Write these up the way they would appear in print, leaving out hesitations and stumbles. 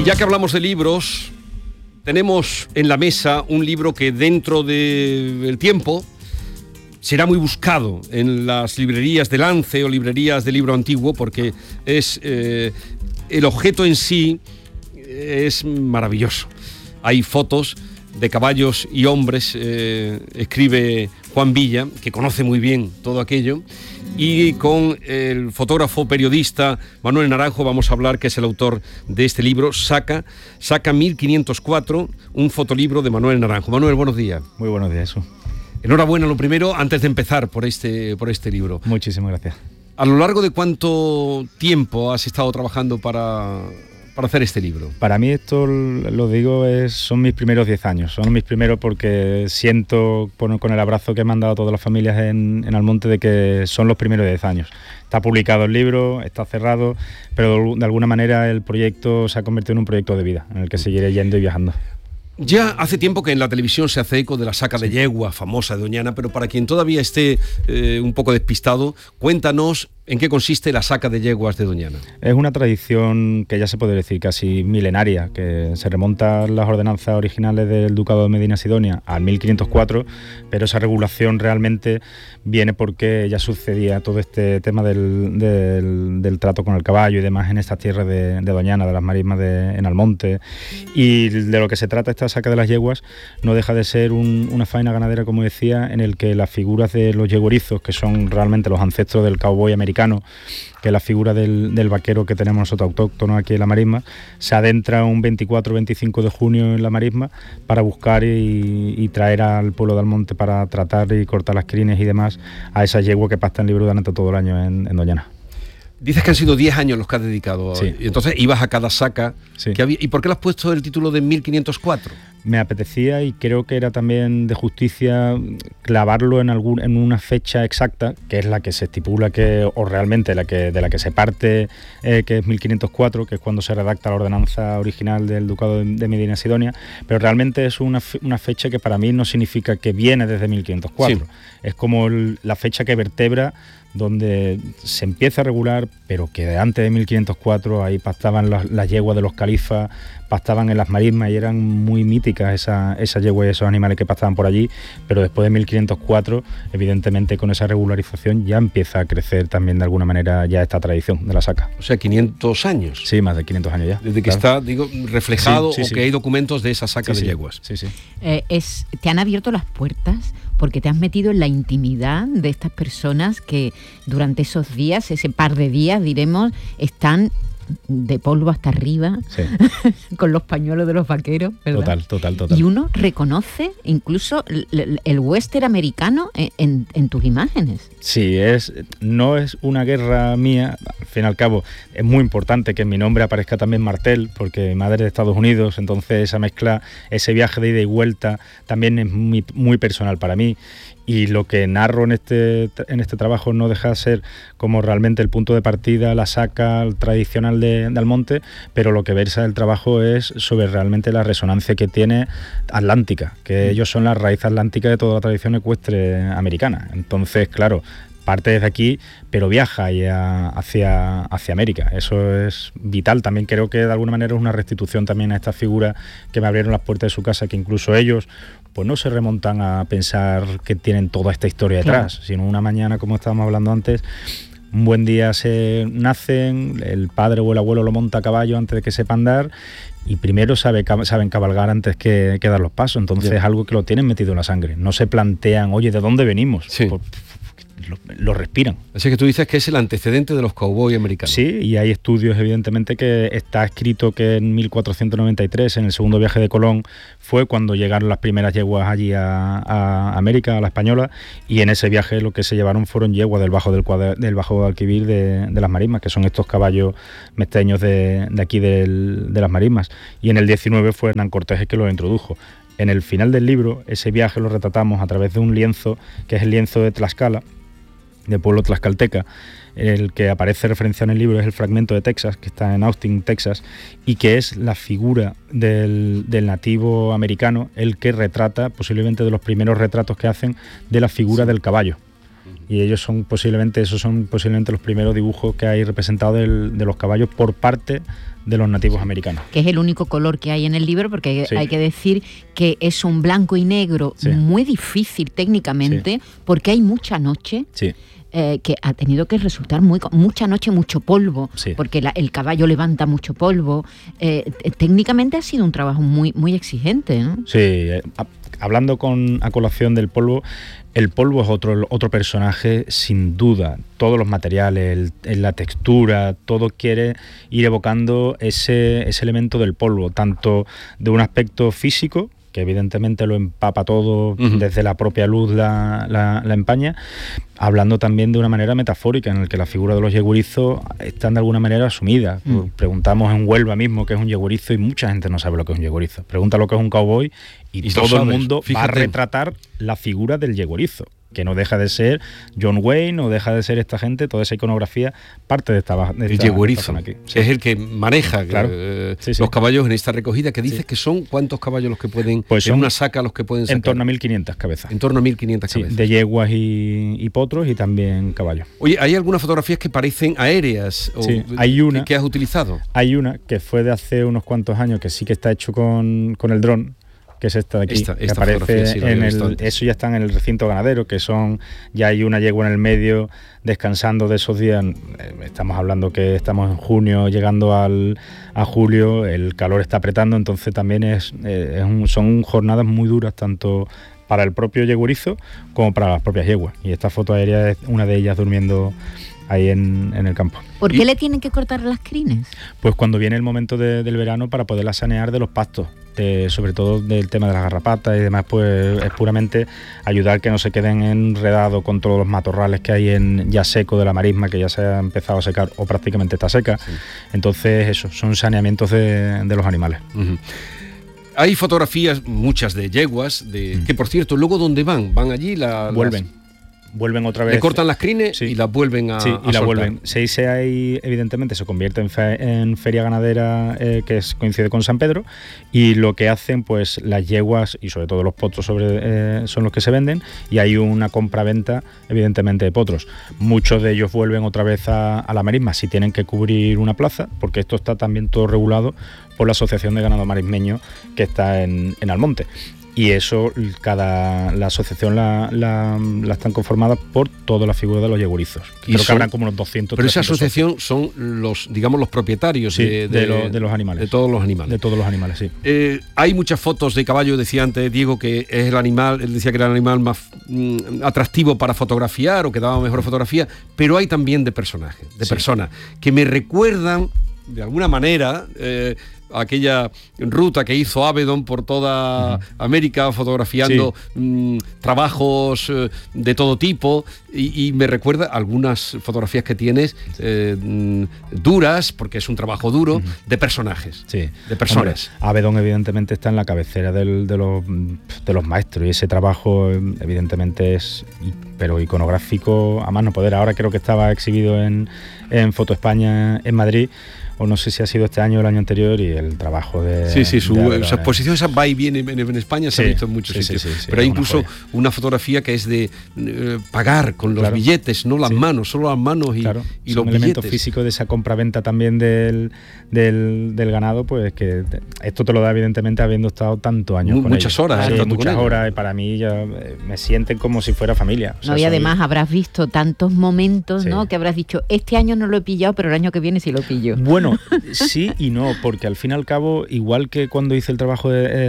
Y ya que hablamos de libros, tenemos en la mesa un libro que dentro del tiempo será muy buscado en las librerías de Lance o librerías de libro antiguo, porque es el objeto en sí es maravilloso. Hay fotos de caballos y hombres, escribe Juan Villa, que conoce muy bien todo aquello, y con el fotógrafo periodista Manuel Naranjo vamos a hablar, que es el autor de este libro, Saca 1504, un fotolibro de Manuel Naranjo. Manuel, buenos días. Muy buenos días, Jesús. Enhorabuena, lo primero, antes de empezar por este libro. Muchísimas gracias. ¿A lo largo de cuánto tiempo has estado trabajando para hacer este libro? Para mí esto, lo digo, son mis primeros 10 años. Son mis primeros porque siento con el abrazo que me han dado todas las familias en Almonte de que son los primeros 10 años. Está publicado el libro, está cerrado, pero de alguna manera el proyecto se ha convertido en un proyecto de vida, en el que seguiré yendo y viajando. Ya hace tiempo que en la televisión se hace eco de la saca de yegua famosa de Doñana, pero para quien todavía esté un poco despistado, cuéntanos en qué consiste la saca de yeguas de Doñana. Es una tradición que ya se puede decir casi milenaria, que se remonta a las ordenanzas originales del Ducado de Medina Sidonia al 1504, pero esa regulación realmente viene porque ya sucedía todo este tema del trato con el caballo y demás en estas tierras de Doñana, de las marismas en Almonte, y de lo que se trata esta saca de las yeguas no deja de ser una faena ganadera, como decía, en el que las figuras de los yeguerizos, que son realmente los ancestros del cowboy americano, que es la figura del vaquero que tenemos nosotros autóctono aquí en la marisma, se adentra un 24-25 de junio en la marisma para buscar y traer al pueblo de Almonte para tratar y cortar las crines y demás a esa yegua que pastan libre durante todo el año en Doñana. Dices que han sido 10 años los que has dedicado. Sí. Y entonces ibas a cada saca. Sí. Que había. ¿Y por qué le has puesto el título de 1504? Me apetecía y creo que era también de justicia clavarlo en una fecha exacta, que es la que se estipula o realmente de la que se parte, que es 1504, que es cuando se redacta la ordenanza original del Ducado de Medina Sidonia, pero realmente es una fecha que para mí no significa que viene desde 1504. Sí. Es como la fecha que vertebra donde se empieza a regular, pero que antes de 1504 ahí pastaban las yeguas de los califas, pastaban en las marismas y eran muy míticas esas yeguas y esos animales que pastaban por allí, pero después de 1504, evidentemente con esa regularización ya empieza a crecer también de alguna manera ya esta tradición de la saca. O sea, 500 años. Sí, más de 500 años ya. Desde que está, reflejado, sí, o que hay documentos de esa saca de yeguas. Sí, sí. Te han abierto las puertas porque te has metido en la intimidad de estas personas que durante esos días, ese par de días, diremos, están de polvo hasta arriba, sí, con los pañuelos de los vaqueros, ¿verdad? Total. Y uno reconoce incluso el western americano en tus imágenes. Sí, no es una guerra mía. Al fin y al cabo, es muy importante que en mi nombre aparezca también Martel, porque mi madre es de Estados Unidos, entonces esa mezcla, ese viaje de ida y vuelta, también es muy, muy personal para mí. Y lo que narro en este trabajo no deja de ser como realmente el punto de partida, la saca tradicional de Almonte, pero lo que versa el trabajo es sobre realmente la resonancia que tiene atlántica, que ellos son la raíz atlántica de toda la tradición ecuestre americana. Entonces, claro, parte desde aquí, pero viaja ya hacia América. Eso es vital. También creo que de alguna manera es una restitución también a estas figuras que me abrieron las puertas de su casa, que incluso ellos pues no se remontan a pensar que tienen toda esta historia detrás, claro, sino una mañana, como estábamos hablando antes, un buen día se nacen, el padre o el abuelo lo monta a caballo antes de que sepa andar, y primero saben cabalgar antes que dar los pasos. Entonces es algo que lo tienen metido en la sangre. No se plantean, oye, ¿de dónde venimos? Sí. Lo respiran. Así que tú dices que es el antecedente de los cowboys americanos. Sí, y hay estudios evidentemente que está escrito que en 1493, en el segundo viaje de Colón, fue cuando llegaron las primeras yeguas allí a América, a la española, y en ese viaje lo que se llevaron fueron yeguas del Bajo Guadalquivir de las marismas, que son estos caballos mesteños de aquí de las marismas, y en el 19 fue Hernán Cortés el que los introdujo. En el final del libro, ese viaje lo retratamos a través de un lienzo, que es el lienzo de Tlaxcala, de pueblo tlaxcalteca. El que aparece referenciado en el libro es el fragmento de Texas, que está en Austin, Texas, y que es la figura del nativo americano, el que retrata, posiblemente de los primeros retratos que hacen de la figura del caballo. Y esos son posiblemente los primeros dibujos que hay representados de los caballos por parte de los nativos americanos. Que es el único color que hay en el libro, porque Sí. hay que decir que es un blanco y negro Sí. muy difícil técnicamente, porque hay mucha noche. Sí. Que ha tenido que resultar mucha noche, mucho polvo, Sí. porque el caballo levanta mucho polvo. Técnicamente ha sido un trabajo muy, muy exigente, ¿no? Sí, hablando a colación del polvo, el polvo es otro personaje sin duda. Todos los materiales, la textura, todo quiere ir evocando ese elemento del polvo, tanto de un aspecto físico, que evidentemente lo empapa todo, desde la propia luz la empaña, hablando también de una manera metafórica, en el que la figura de los yegurizos están de alguna manera asumidas. Preguntamos en Huelva mismo qué es un yegurizo y mucha gente no sabe lo que es un yegurizo. Pregunta lo que es un cowboy y todo el mundo va a retratar la figura del yegurizo, que no deja de ser John Wayne, no deja de ser esta gente, toda esa iconografía, parte de esta el yegurizo, aquí. Sí. es el que maneja Claro. los caballos en esta recogida, que dices que son ¿cuántos caballos los que pueden, pues en son una saca los que pueden sacar? En torno a 1.500 cabezas. En torno a 1.500 Sí, cabezas. de yeguas y potros y también caballos. Oye, ¿hay algunas fotografías que parecen aéreas? Sí, hay una. ¿Que has utilizado? Hay una que fue de hace unos cuantos años, que sí que está hecho con el dron, que es esta de aquí, Esta que fotografía, sí, aparece la había en visto antes. eso ya está en el recinto ganadero, ya hay una yegua en el medio descansando de esos días. Estamos hablando que estamos en junio, llegando a julio, el calor está apretando, entonces también son jornadas muy duras, tanto para el propio yegurizo como para las propias yeguas. Y esta foto aérea es una de ellas durmiendo ahí en el campo. ¿Por qué le tienen que cortar las crines? Pues cuando viene el momento del verano, para poderla sanear de los pastos, sobre todo del tema de las garrapatas y demás, pues es puramente ayudar que no se queden enredados con todos los matorrales que hay ya seco de la marisma, que ya se ha empezado a secar o prácticamente está seca. Sí. Entonces eso, son saneamientos de los animales. Uh-huh. Hay fotografías, muchas de yeguas, que por cierto, luego ¿dónde van? ¿Van allí? Vuelven otra vez. Le cortan las crines, sí, y las vuelven a y la vuelven. Ahí, evidentemente, se convierte en feria ganadera, que coincide con San Pedro, y lo que hacen, pues las yeguas y sobre todo los potros son los que se venden, y hay una compra-venta, evidentemente, de potros. Muchos de ellos vuelven otra vez a la marisma si tienen que cubrir una plaza, porque esto está también todo regulado por la Asociación de Ganado Marismeño, que está en Almonte. Y eso, la asociación la están conformadas por todas las figuras de los yegurizos. Creo que habrán como unos 200. Pero esa asociación son los propietarios de los animales. De todos los animales. De todos los animales, sí. Hay muchas fotos de caballo, decía antes Diego, que es el animal, él decía que era el animal más atractivo para fotografiar o que daba mejor fotografía, pero hay también de personajes, personas que me recuerdan, de alguna manera, aquella ruta que hizo Avedon por toda América fotografiando trabajos de todo tipo y me recuerda algunas fotografías que tienes duras, porque es un trabajo duro, de personajes, de personas. Hombre, Avedon evidentemente está en la cabecera de los maestros, y ese trabajo evidentemente es iconográfico a más no poder. Ahora creo que estaba exhibido en Foto España en Madrid, o no sé si ha sido este año o el año anterior, y el trabajo de... su exposición esa va y viene en España, se ha visto en muchos sitios. Pero hay incluso una fotografía que es de pagar con los billetes, no las manos, solo las manos y los billetes. Un elemento físico de esa compraventa también del ganado, pues que esto te lo da evidentemente habiendo estado tantos años con muchas ellos. horas. Muchas horas, y para mí ya me sienten como si fuera familia. Y además habrás visto tantos momentos, ¿no?, que habrás dicho, este año no lo he pillado, pero el año que viene sí lo pillo. Bueno, sí y no, porque al fin y al cabo, igual que cuando hice el trabajo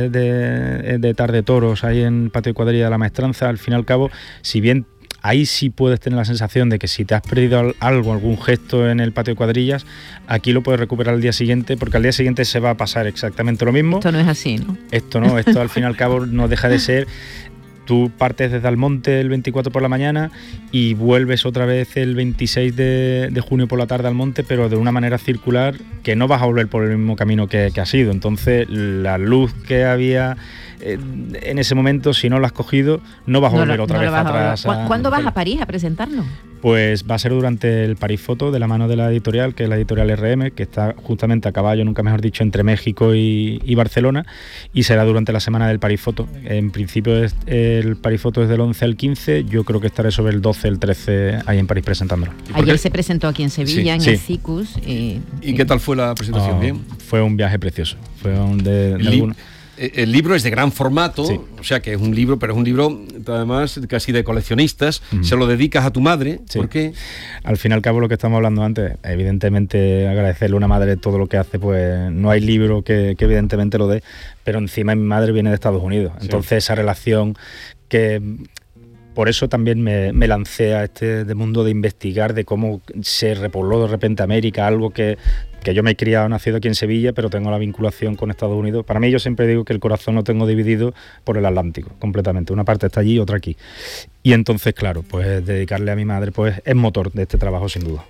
de Tarde Toros ahí en Patio de Cuadrilla de la Maestranza, al fin y al cabo, si bien ahí sí puedes tener la sensación de que si te has perdido algún gesto en el Patio de Cuadrillas, aquí lo puedes recuperar al día siguiente, porque al día siguiente se va a pasar exactamente lo mismo. Esto no es así, ¿no? Esto al fin y al cabo no deja de ser... Tú partes desde Almonte el 24 por la mañana y vuelves otra vez el 26 de junio por la tarde al monte, pero de una manera circular, que no vas a volver por el mismo camino que has ido. Entonces la luz que había en ese momento, si no lo has cogido, no vas a volver otra vez atrás. ¿Cuándo vas a París a presentarlo? Pues va a ser durante el París Foto, de la mano de la editorial, que es la editorial RM, que está justamente a caballo, nunca mejor dicho, entre México y Barcelona, y será durante la semana del París Foto. En principio el París Foto es del 11 al 15, yo creo que estaré sobre el 12, el 13 ahí en París presentándolo. Ayer se presentó aquí en Sevilla, en el CICUS. ¿Y qué tal fue la presentación? ¿Bien? Fue un viaje precioso. Fue el libro es de gran formato, sí. O sea que es un libro, pero es un libro además casi de coleccionistas. Se lo dedicas a tu madre. Sí. ¿Por qué? Al fin y al cabo, lo que estamos hablando antes, evidentemente agradecerle a una madre todo lo que hace, pues no hay libro que evidentemente lo dé, pero encima mi madre viene de Estados Unidos, entonces sí. Esa relación que... Por eso también me lancé a este mundo de investigar de cómo se repobló de repente América, algo que yo me he criado, nacido aquí en Sevilla, pero tengo la vinculación con Estados Unidos. Para mí, yo siempre digo que el corazón lo tengo dividido por el Atlántico, completamente. Una parte está allí, otra aquí. Y entonces, claro, pues dedicarle a mi madre pues es motor de este trabajo, sin duda.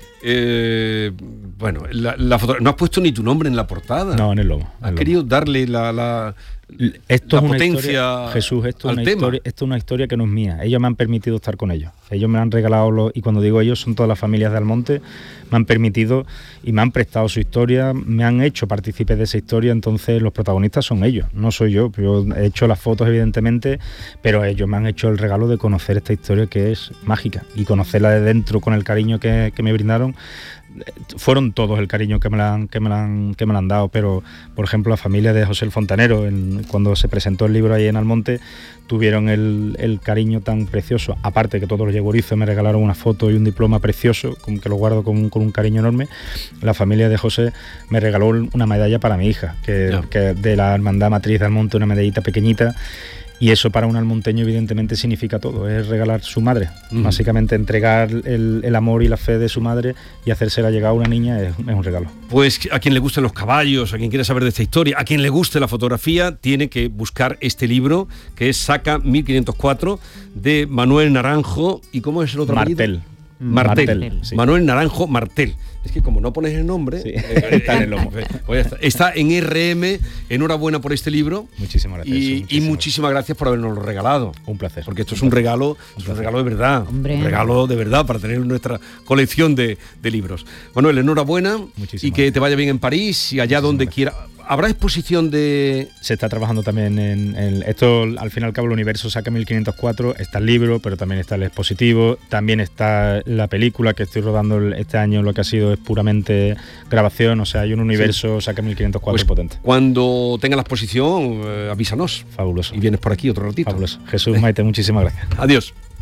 Bueno, la foto, no has puesto ni tu nombre en la portada. No, en el lomo. Has querido darle la esto es una potencia historia, Jesús, esto es una historia que no es mía. Ellos me han permitido estar con ellos. Ellos me han regalado, y cuando digo ellos, son todas las familias de Almonte, me han permitido y me han prestado su historia, me han hecho partícipes de esa historia, entonces los protagonistas son ellos, no soy yo. Yo he hecho las fotos, evidentemente, pero ellos me han hecho el regalo de conocer esta historia que es mágica y conocerla de dentro con el cariño que me brindaron. Fueron todos el cariño que me la han dado, pero por ejemplo la familia de José el Fontanero, cuando se presentó el libro ahí en Almonte, tuvieron el cariño tan precioso, aparte que todos los yegurizos me regalaron una foto y un diploma precioso, que lo guardo con un cariño enorme. La familia de José me regaló una medalla para mi hija, que de la Hermandad Matriz de Almonte, una medallita pequeñita. Y eso para un almonteño evidentemente significa todo, es regalar su madre, básicamente entregar el amor y la fe de su madre y hacérsela llegar a una niña es un regalo. Pues a quien le gusten los caballos, a quien quiera saber de esta historia, a quien le guste la fotografía, tiene que buscar este libro que es Saca 1504 de Manuel Naranjo. ¿Y cómo es el otro apellido? Martel. Sí. Manuel Naranjo Martel. Es que como no pones el nombre, sí. Está en el lomo. Está en RM. Enhorabuena por este libro. Muchísimas gracias. Y muchísimas gracias por habernos regalado. Un placer. Porque esto es un regalo de verdad. Hombre. Un regalo de verdad para tener nuestra colección de libros. Manuel, enhorabuena. Y que te vaya bien en París y allá donde quiera. ¿Habrá exposición de...? Se está trabajando también en esto, al fin y al cabo, el universo Saca 1504, está el libro, pero también está el expositivo, también está la película que estoy rodando este año, lo que ha sido es puramente grabación, o sea, hay un universo Saca 1504 pues potente. Cuando tenga la exposición, avísanos. Fabuloso. Y vienes por aquí otro ratito. Fabuloso. Jesús, Maite, muchísimas gracias. Adiós.